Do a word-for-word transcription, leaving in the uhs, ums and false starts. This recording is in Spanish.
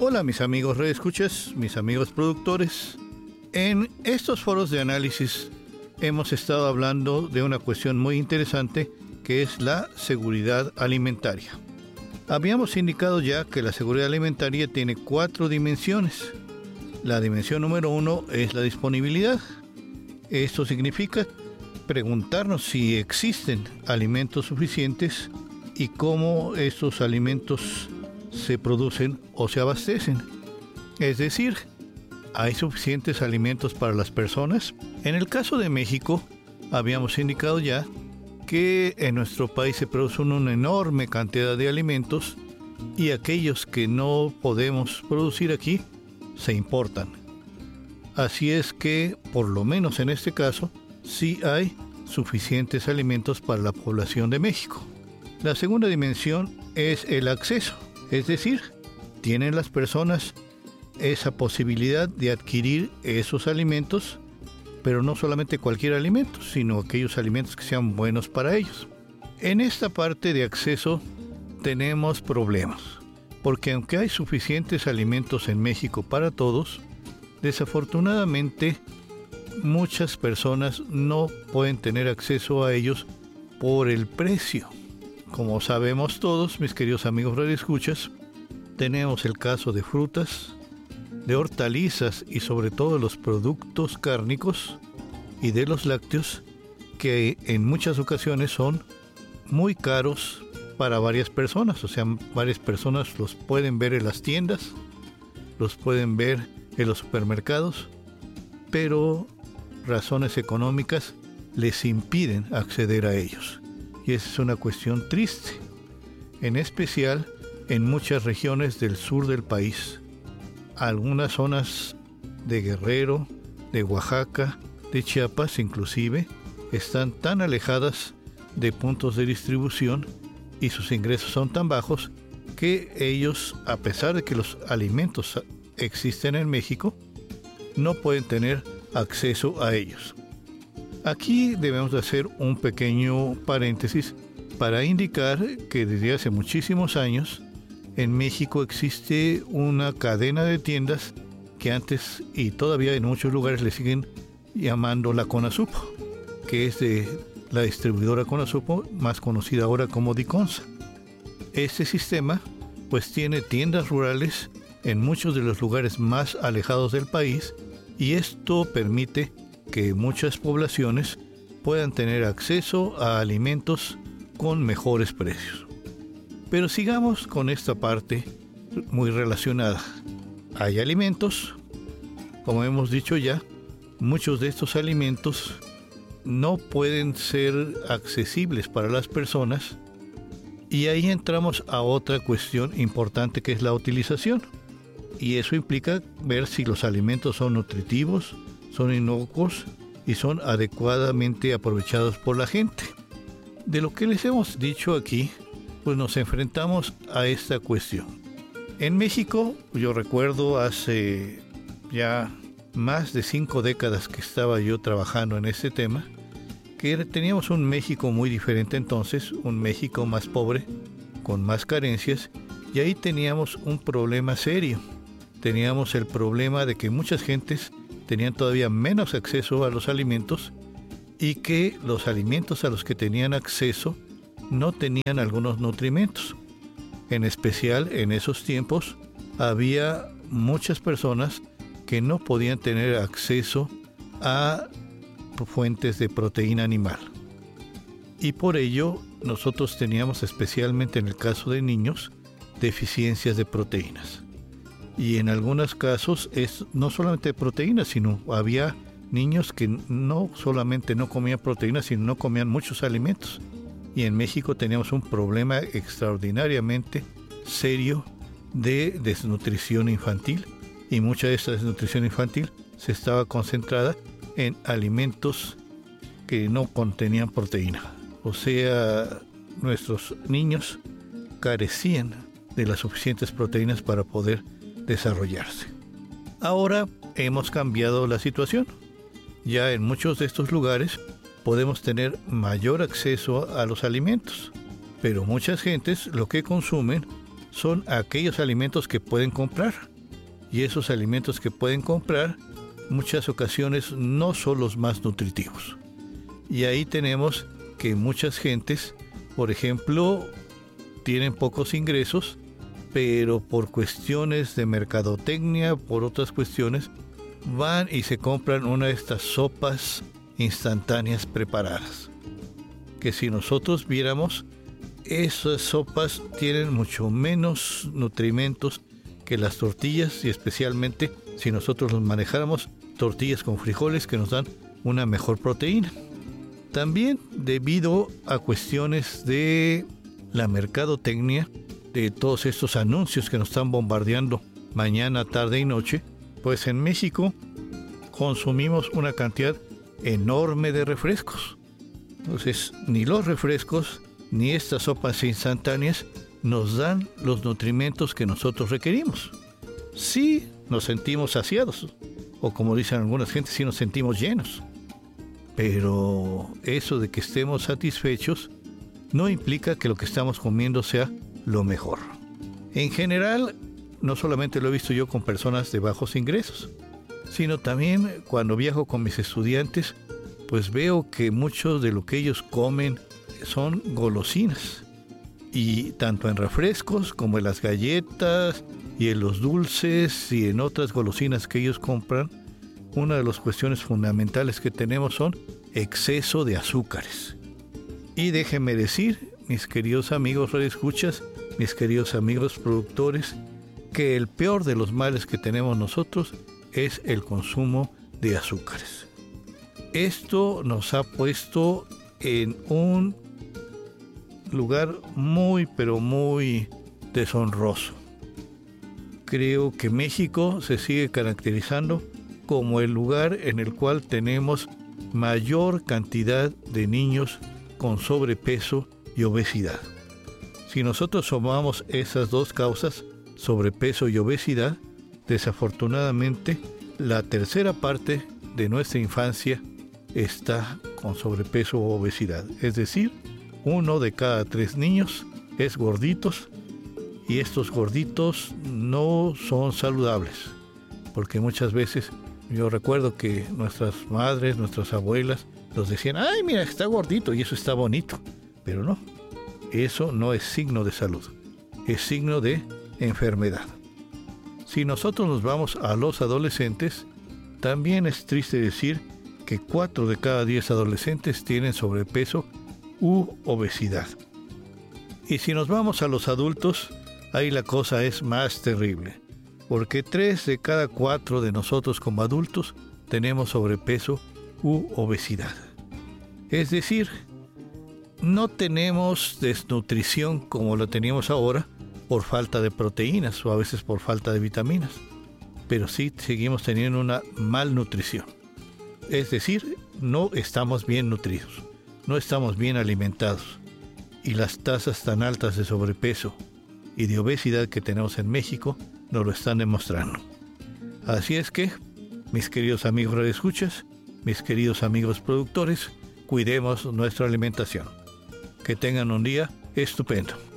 Hola mis amigos redescuchas, mis amigos productores. En estos foros de análisis hemos estado hablando de una cuestión muy interesante que es la seguridad alimentaria. Habíamos indicado ya que la seguridad alimentaria tiene cuatro dimensiones. La dimensión número uno es la disponibilidad. Esto significa preguntarnos si existen alimentos suficientes y cómo estos alimentos se producen o se abastecen. Es decir, ¿hay suficientes alimentos para las personas? En el caso de México, habíamos indicado ya que en nuestro país se produce una enorme cantidad de alimentos y aquellos que no podemos producir aquí se importan. Así es que, por lo menos en este caso, sí hay suficientes alimentos para la población de México. La segunda dimensión es el acceso. Es decir, tienen las personas esa posibilidad de adquirir esos alimentos, pero no solamente cualquier alimento, sino aquellos alimentos que sean buenos para ellos. En esta parte de acceso tenemos problemas, porque aunque hay suficientes alimentos en México para todos, desafortunadamente muchas personas no pueden tener acceso a ellos por el precio. Como sabemos todos, mis queridos amigos radioescuchas, tenemos el caso de frutas, de hortalizas y sobre todo los productos cárnicos y de los lácteos que en muchas ocasiones son muy caros para varias personas. O sea, varias personas los pueden ver en las tiendas, los pueden ver en los supermercados, pero razones económicas les impiden acceder a ellos. Y esa es una cuestión triste, en especial en muchas regiones del sur del país. Algunas zonas de Guerrero, de Oaxaca, de Chiapas inclusive, están tan alejadas de puntos de distribución y sus ingresos son tan bajos que ellos, a pesar de que los alimentos existen en México, no pueden tener acceso a ellos. Aquí debemos de hacer un pequeño paréntesis para indicar que desde hace muchísimos años en México existe una cadena de tiendas que antes y todavía en muchos lugares le siguen llamando la Conasupo, que es de la distribuidora Conasupo, más conocida ahora como Diconsa. Este sistema pues tiene tiendas rurales en muchos de los lugares más alejados del país y esto permite que muchas poblaciones puedan tener acceso a alimentos con mejores precios. Pero sigamos con esta parte muy relacionada. Hay alimentos, como hemos dicho ya, muchos de estos alimentos no pueden ser accesibles para las personas y ahí entramos a otra cuestión importante que es la utilización. Y eso implica ver si los alimentos son nutritivos, son inocuos y son adecuadamente aprovechados por la gente. De lo que les hemos dicho aquí, pues nos enfrentamos a esta cuestión. En México, yo recuerdo hace ya más de cinco décadas que estaba yo trabajando en este tema, que teníamos un México muy diferente entonces, un México más pobre, con más carencias, y ahí teníamos un problema serio. Teníamos el problema de que muchas gentes tenían todavía menos acceso a los alimentos y que los alimentos a los que tenían acceso no tenían algunos nutrimentos. En especial en esos tiempos había muchas personas que no podían tener acceso a fuentes de proteína animal. Y por ello nosotros teníamos, especialmente en el caso de niños, deficiencias de proteínas. Y en algunos casos es no solamente de proteínas, sino había niños que no solamente no comían proteínas, sino no comían muchos alimentos. Y en México teníamos un problema extraordinariamente serio de desnutrición infantil. Y mucha de esta desnutrición infantil se estaba concentrada en alimentos que no contenían proteína. O sea, nuestros niños carecían de las suficientes proteínas para poder desarrollarse. Ahora hemos cambiado la situación. Ya en muchos de estos lugares podemos tener mayor acceso a los alimentos, pero muchas gentes lo que consumen son aquellos alimentos que pueden comprar, y esos alimentos que pueden comprar muchas ocasiones no son los más nutritivos. Y ahí tenemos que muchas gentes, por ejemplo, tienen pocos ingresos, pero por cuestiones de mercadotecnia, por otras cuestiones, van y se compran una de estas sopas instantáneas preparadas. Que si nosotros viéramos, esas sopas tienen mucho menos nutrimentos que las tortillas, y especialmente si nosotros los manejáramos, tortillas con frijoles que nos dan una mejor proteína. También debido a cuestiones de la mercadotecnia, de todos estos anuncios que nos están bombardeando mañana, tarde y noche, pues en México consumimos una cantidad enorme de refrescos. Entonces, ni los refrescos ni estas sopas instantáneas nos dan los nutrimentos que nosotros requerimos. Sí nos sentimos saciados, o como dicen algunas gentes, sí nos sentimos llenos. Pero eso de que estemos satisfechos no implica que lo que estamos comiendo sea lo mejor. En general, no solamente lo he visto yo con personas de bajos ingresos, sino también cuando viajo con mis estudiantes, pues veo que mucho de lo que ellos comen son golosinas. Y tanto en refrescos como en las galletas y en los dulces y en otras golosinas que ellos compran, una de las cuestiones fundamentales que tenemos son exceso de azúcares. Y déjenme decir, mis queridos amigos radioescuchas, mis queridos amigos productores, que el peor de los males que tenemos nosotros es el consumo de azúcares. Esto nos ha puesto en un lugar muy, pero muy deshonroso. Creo que México se sigue caracterizando como el lugar en el cual tenemos mayor cantidad de niños con sobrepeso y obesidad. Si nosotros sumamos esas dos causas, sobrepeso y obesidad, desafortunadamente la tercera parte de nuestra infancia está con sobrepeso o obesidad. Es decir, uno de cada tres niños es gorditos, y estos gorditos no son saludables, porque muchas veces yo recuerdo que nuestras madres, nuestras abuelas nos decían: ay, mira, está gordito y eso está bonito. Pero no, eso no es signo de salud, es signo de enfermedad. Si nosotros nos vamos a los adolescentes, también es triste decir que cuatro de cada diez adolescentes tienen sobrepeso u obesidad. Y si nos vamos a los adultos, ahí la cosa es más terrible, porque tres de cada cuatro de nosotros como adultos tenemos sobrepeso u obesidad. Es decir, no tenemos desnutrición como la teníamos ahora por falta de proteínas o a veces por falta de vitaminas, pero sí seguimos teniendo una malnutrición. Es decir, no estamos bien nutridos, no estamos bien alimentados, y las tasas tan altas de sobrepeso y de obesidad que tenemos en México nos lo están demostrando. Así es que, mis queridos amigos radioescuchas, mis queridos amigos productores, cuidemos nuestra alimentación. Que tengan un día estupendo.